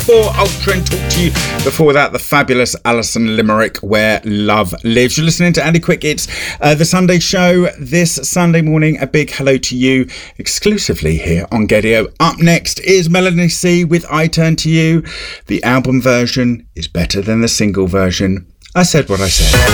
for Ultra and talk to you. Before that, the fabulous Alison Limerick, Where Love Lives. You're listening to Andy Quick. It's the Sunday show this Sunday morning. A big hello to you exclusively here on Gedio. Up next is Melanie C with I Turn to You. The album version is better than the single version. I said what I said.